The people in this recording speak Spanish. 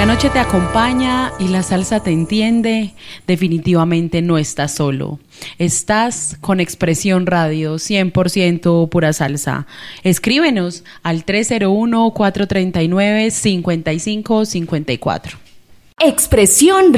noche te acompaña y la salsa te entiende, definitivamente no estás solo. Estás con Expresión Radio, 100% pura salsa. Escríbenos al 301-439-5554. Expresión